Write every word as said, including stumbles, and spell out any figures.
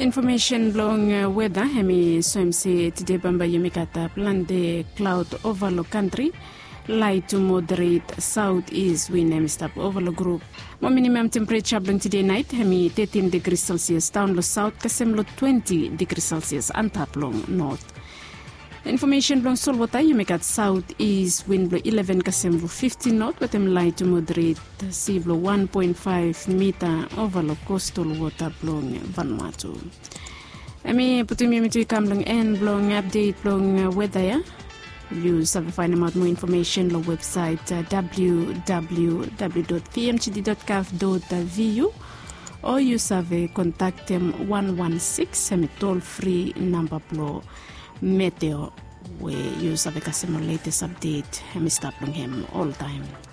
Information blowing uh, weather hemi swemsi today bamba yumikata plande cloud overlook country light to moderate southeast wind hemi stop overlook group. Mo minimum temperature blowing today night hemi thirteen degrees Celsius down lo south kasemlo twenty degrees Celsius antap long north. Information blowing solwata yumikat southeast wind blow eleven kasemlo fifteen knot with them light to moderate sea blow one point five meter overlook coastal water blowing Vanuatu. Ami putum yumiti kamlang and blowing update blowing weather ya. You have find out more information on the website uh, w w w dot p m c d dot c a f dot v u or you have contact them one one six um, toll free number blow meteo where you have a latest update and stop him all time.